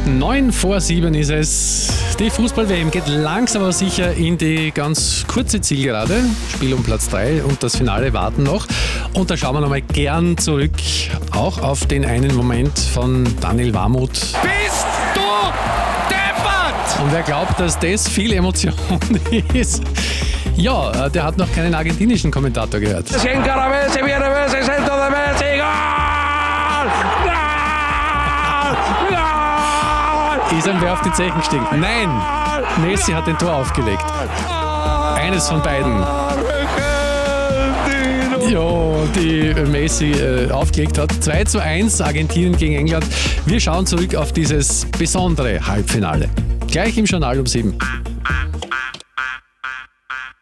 6:09 ist es. Die Fußball-WM geht langsam aber sicher in die ganz kurze Zielgerade. Spiel um Platz 3 und das Finale warten noch. Und da schauen wir nochmal gern zurück, auch auf den einen Moment von Daniel Warmuth. Bist du deppert? Und wer glaubt, dass das viel Emotion ist, ja, der hat noch keinen argentinischen Kommentator gehört. Ist ein Wer auf die Zechen gestiegen? Nein, Messi hat den Tor aufgelegt. Eines von beiden. Ja, die Messi aufgelegt hat. 2:1 Argentinien gegen England. Wir schauen zurück auf dieses besondere Halbfinale. Gleich im Journal um 7.